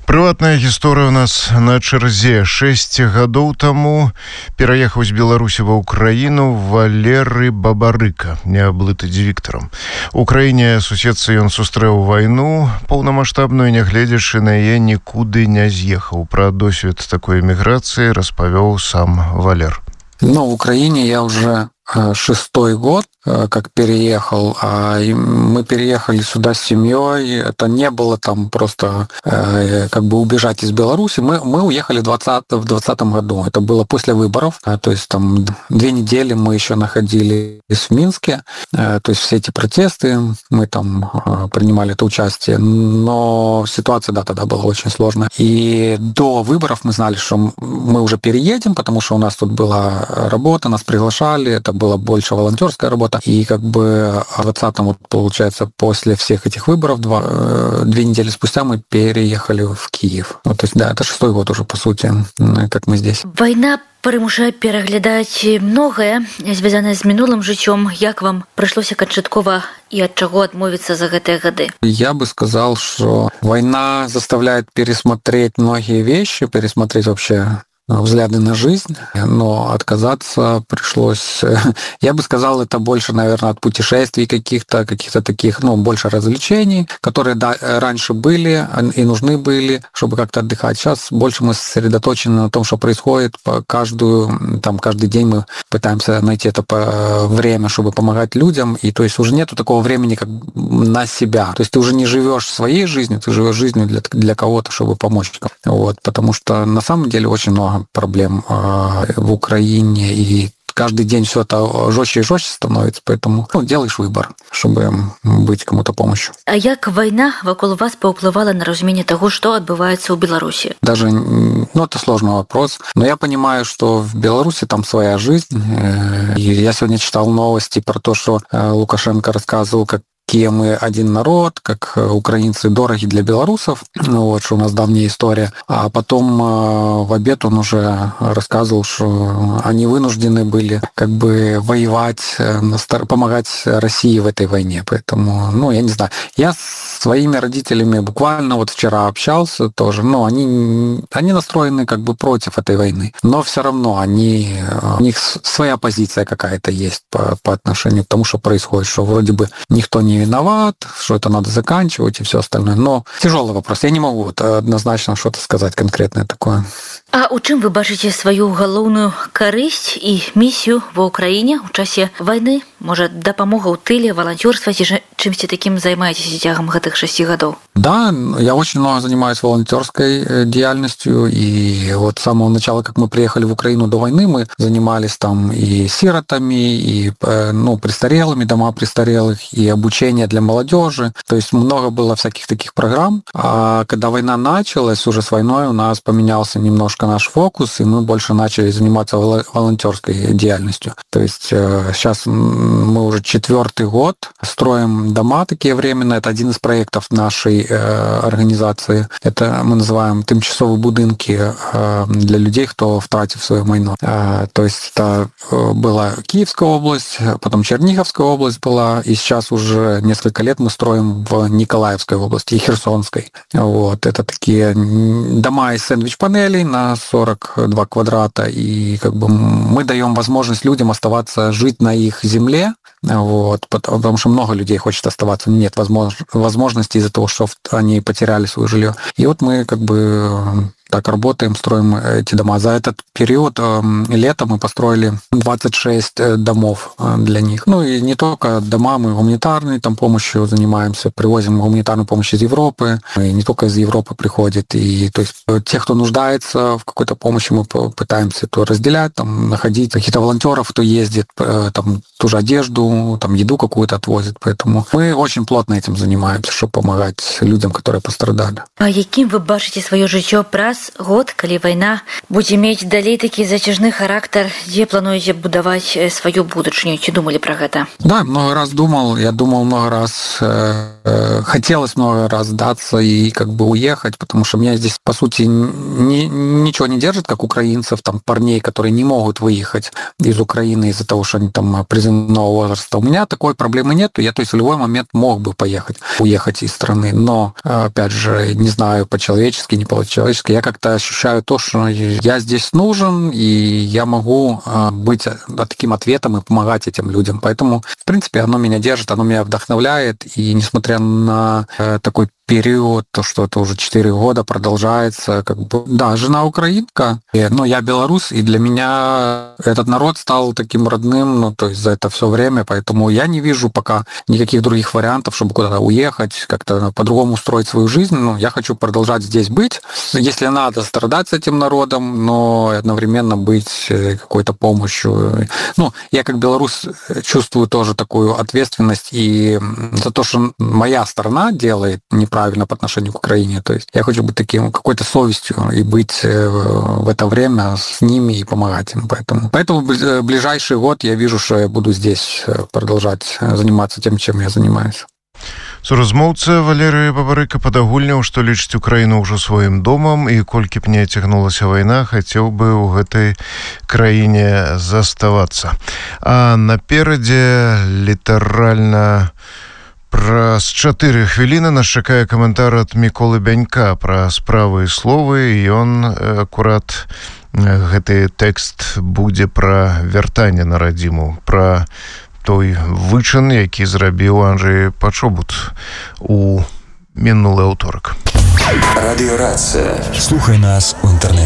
Прыватная гісторыя ў нас на чарзе. 6 гадоў таму пераехаў з Беларусі ва ўкраіну Валерый Бабарыка, не аблытаць з Віктарам. У краіне суседцы ён сустрэў вайну паўнамаштабную, нягледзячы на яе нікуды не з'ехаў. Пра досвед такой эміграцыі распавёў сам Валер. В Украине я уже 6-й год, как переехал, и мы переехали сюда с семьей. Это не было там просто как бы убежать из Беларуси. Мы уехали в 2020 году. Это было после выборов. То есть там 2 недели мы еще находились в Минске. То есть все эти протесты, мы там принимали это участие. Но ситуация, да, тогда была очень сложная. И до выборов мы знали, что мы уже переедем, потому что у нас тут была работа, нас приглашали, это была больше волонтерская работа. И как бы в 2020-м, получается, после всех этих выборов, 2 недели спустя мы переехали в Киев. То есть, да, это 6-й год уже, по сути, как мы здесь. Война прымушае пераглядаць многае, звязанае з мінулым жыццём. Як вам прыйшлося канчаткова и от чего отмовиться за гэтыя гады? Я бы сказал, что война заставляет пересмотреть многие вещи, пересмотреть вообще взгляды на жизнь, но отказаться пришлось, я бы сказал, это больше, наверное, от путешествий каких-то таких, больше развлечений, которые, да, раньше были и нужны были, чтобы как-то отдыхать. Сейчас больше мы сосредоточены на том, что происходит. Каждый день мы пытаемся найти это время, чтобы помогать людям, и то есть уже нету такого времени, как на себя. То есть ты уже не живешь своей жизнью, ты живешь жизнью для кого-то, чтобы помочь. Потому что на самом деле очень много проблем в Украине, и каждый день все это жестче и жестче становится, поэтому делаешь выбор, чтобы быть кому-то помощью. А як война вокруг вас паўплывала на разумение того, что отбывается в Беларуси? Даже, это сложный вопрос, но я понимаю, что в Беларуси там своя жизнь. И я сегодня читал новости про то, что Лукашенко рассказывал, какие мы один народ, как украинцы дороги для белорусов, что у нас давняя история. А потом в обед он уже рассказывал, что они вынуждены были как бы воевать, помогать России в этой войне. Поэтому, я не знаю. Я с своими родителями буквально вчера общался тоже, они настроены как бы против этой войны. Но все равно у них своя позиция какая-то есть по отношению к тому, что происходит, что вроде бы никто не виноват, что это надо заканчивать и все остальное. Но тяжелый вопрос. Я не могу однозначно что-то сказать конкретное такое. А у чым вы бачыце сваю галоўную карысць і місію ва ўкраіне ў часе вайны? Можа, дапамога ў тыле, волонтерство, ці чымсьці таким займаецеся цягам гэтых 6 гадоў? Да, я очень много занимаюсь волонтерской деятельностью, и с самого начала, как мы приехали в Украину до войны, мы занимались там и сиротами, и престарелыми, дома престарелых, и обучение для молодежи. То есть много было всяких таких программ. А когда война началась, уже с войной у нас поменялся немножко наш фокус, и мы больше начали заниматься волонтерской деятельностью. То есть сейчас мы уже 4-й год строим дома такие временные. Это один из проектов нашей организации. Это мы называем тимчасовые будинки для людей, кто втратив свое майно. То есть это была Киевская область, потом Черниговская область была, и сейчас уже несколько лет мы строим в Николаевской области и Херсонской. Это такие дома из сэндвич-панелей на 42 квадрата, и как бы мы даем возможность людям оставаться, жить на их земле, потому что много людей хочет оставаться, нет возможности из-за того, что они потеряли свое жилье. И мы как бы так работаем, строим эти дома. За этот период лета мы построили 26 домов для них. И не только дома, мы гуманитарной помощью занимаемся, привозим гуманитарную помощь из Европы, и не только из Европы приходит. И то есть тех, кто нуждается в какой-то помощи, мы пытаемся это разделять, находить каких-то волонтеров, кто ездит, ту же одежду, еду какую-то отвозит. Поэтому мы очень плотно этим занимаемся, чтобы помогать людям, которые пострадали. А яким вы бачите свое жыццё, працу праз год, калі вайна будзе мець далей такі зацяжны характар, дзе плануеце будаваць сваю будучыню? Ці думалі пра гэта? Да, много раз думал. Я думал много раз, хотелось много раз сдаться и как бы уехать, потому что меня здесь, по сути, ничего не держит, как украинцев, там, парней, которые не могут выехать из Украины из-за того, что они там призывного возраста. У меня такой проблемы нет. Я, то есть, в любой момент мог бы уехать из страны. Но, опять же, не знаю, по-человечески, не по-человечески, я как-то ощущаю то, что я здесь нужен, и я могу быть таким ответом и помогать этим людям. Поэтому, в принципе, оно меня держит, оно меня вдохновляет. И несмотря на такой период, то, что это уже 4 года продолжается, как бы, да, жена украинка, но я белорус, и для меня этот народ стал таким родным, ну, то есть за это все время, поэтому я не вижу пока никаких других вариантов, чтобы куда-то уехать, как-то по-другому устроить свою жизнь. Ну, я хочу продолжать здесь быть, если надо, страдать с этим народом, но одновременно быть какой-то помощью. Ну, я как белорус чувствую тоже такую ответственность и за то, что моя страна делает неправильно по отношению к Украине. То есть я хочу быть таким, какой-то совестью и быть в это время с ними и помогать им. Поэтому в ближайший год я вижу, что я буду здесь продолжать заниматься тем, чем я занимаюсь. Суразмоўца Валерый Бабарыка падагульняў, што лічыць Украіну ўжо сваім домам, і колькі б не цягнулася вайна, хацеў бы ў гэтай краіне заставацца. А наперадзе літаральна праз 4 хвіліны нас чакае каментар ад Міколы Бянька пра справы і словы, і ён акурат гэты тэкст будзе пра вяртанне на радзіму, пра той вычын, які зрабіў Анджэй Пачобут у мінулы аўторак. Радыёрацыя. Слухай нас у інтэрнэце.